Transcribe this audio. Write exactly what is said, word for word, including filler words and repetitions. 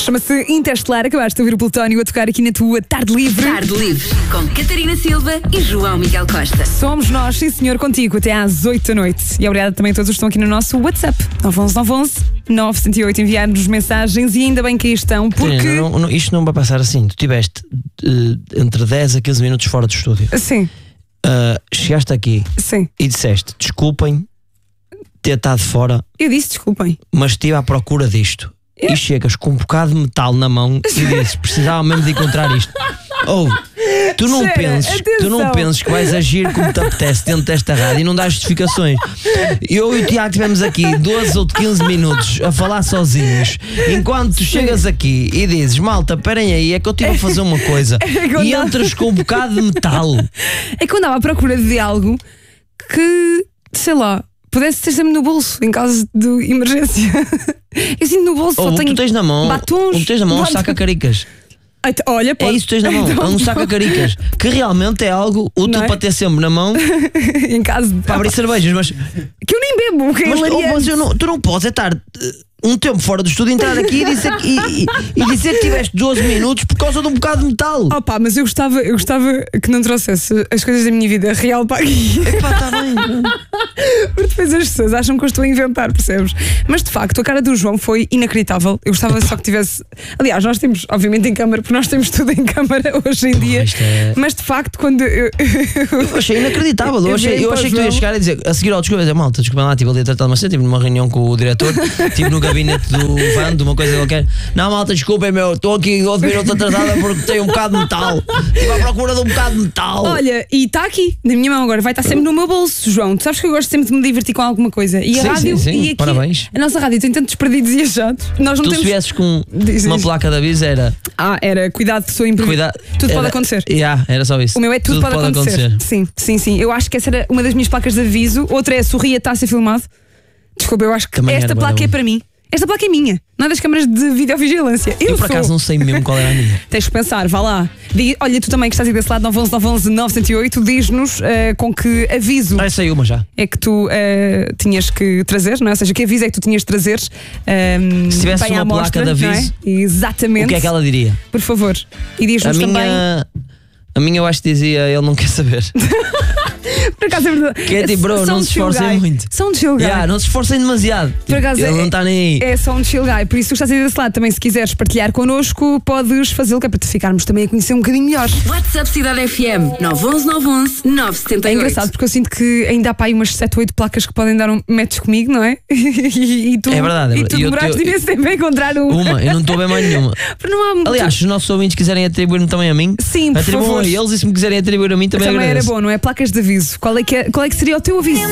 Chama-se Interestelar. Acabaste de ouvir o Plutónio a tocar aqui na tua Tarde Livre. Tarde Livre, com Catarina Silva e João Miguel Costa. Somos nós, sim senhor, contigo até às oito da noite. E obrigada também a todos os que estão aqui no nosso WhatsApp. nove um um nove um um nove zero oito. Enviar-nos mensagens e ainda bem que aí estão, porque... Catarina, não, não, isto não vai passar assim. Tu tiveste uh, entre dez a quinze minutos fora do estúdio. Sim. Uh, chegaste aqui Sim. e disseste, desculpem ter estado fora. Eu disse, desculpem. Mas estive à procura disto. E chegas com um bocado de metal na mão e dizes, precisava mesmo de encontrar isto. Ou tu não Sério, penses, tu não atenção. penses que vais agir como te apetece dentro desta rádio e não dás justificações. Eu e o Tiago tivemos aqui doze ou quinze minutos a falar sozinhos, enquanto tu chegas aqui e dizes, malta, esperem aí, é que eu estive a fazer uma coisa. E entras com um bocado de metal. É que eu andava à procura de algo que, sei lá, pudesse ter sempre no bolso, em caso de emergência. Eu sinto no bolso, Ou só o que tenho tu tens na mão, batons. o que tens na mão é um batons. saca-caricas. Olha, É pode... isso que tens na mão, Então, é um saca-caricas. Que realmente é algo útil Não é? para ter sempre na mão em caso de... para abrir cervejas, mas, Que eu nem bebo, que é mas, hilariante. mas eu não, tu não podes é estar uh, um tempo fora do estúdio, entrar aqui e dizer, que- e, e, e dizer que tiveste doze minutos por causa de um bocado de metal. Oh pá, mas eu gostava, eu gostava que não trouxesse as coisas da minha vida real para aqui. Epá, está bem. Porque depois as pessoas acham que eu estou a inventar, percebes? Mas de facto, a cara do João foi inacreditável. Eu gostava só que tivesse. Aliás, nós temos, obviamente, em câmara, porque nós temos tudo em câmara hoje em dia. isto é- Mas de facto, quando eu. Eu achei inacreditável. Eu Eu achei, virei eu para achei o que tu ias João. chegar e dizer a seguir ao desculpa, dizer, malta, desculpa lá, estive ali a tratar de uma cena, estive numa reunião com o diretor, estive no gabinete do van, de uma coisa qualquer. Não, malta, desculpem, meu, estou aqui doze minutos atrasada porque tenho um bocado de metal. Estive à procura de um bocado de metal. Olha, e está aqui, na minha mão agora, vai estar sempre no meu bolso, João. Tu sabes que eu gosto sempre de me divertir com alguma coisa. E a Sim, rádio, sim, sim. e aqui, Parabéns. a nossa rádio tem tantos perdidos e achados. Nós não Tu se temos. viesses com Diz, uma diz. placa de aviso era. Ah, era cuidado, pessoa imprevista. Cuidado, Tudo pode era- acontecer. Yeah, era só isso. O meu é tudo, pode, acontecer. Sim, sim, sim. Eu acho que essa era uma das minhas placas de aviso. Outra é sorria, está a ser filmado. Desculpa, eu acho que Também esta era bué placa da é bom. para mim. Esta placa é minha, não é das câmaras de videovigilância. Eu, Eu por sou. acaso não sei mesmo qual era a minha. Tens que pensar, vá lá. Diga- olha, tu também que estás aí desse lado, nove um um nove um um nove zero oito, diz-nos eh, com que aviso Ah, sei uma já. é que tu eh, tinhas que trazer, não é? Ou seja, que aviso é que tu tinhas de trazer. ehm, Se tivesse bem à uma placa amostra, de não é? aviso, Exatamente. O que é que ela diria? Por favor. E A diz-nos também. minha. A minha eu acho que dizia ele não quer saber. Por acaso é verdade. Que é tipo, bro, São não de se chill esforcem guy. muito. São de chill guy. Yeah, não se esforcem demasiado. Por acaso ele é- não está nem aí. É só um chill guy, por isso tu estás aí desse lado também. Se quiseres partilhar connosco, podes fazê-lo, que é para te ficarmos também a conhecer um bocadinho melhor. WhatsApp Cidade F M nove um um nove um um nove sete É oito. engraçado porque eu sinto que ainda há para aí umas sete ou oito placas que podem dar um match comigo, não é? E, e tu, É verdade, é e verdade. tu E eu- demoraste eu- imenso tempo a encontrar um. Uma, eu não estou bem mais nenhuma. Porque não há muito- Aliás, se os nossos ouvintes quiserem atribuir-me também a mim, Sim, por atribuam favor. a eles e se me quiserem atribuir a mim também, também era agradeço. bom, não é? Placas de aviso. Qual é que, é, qual é que seria o teu aviso?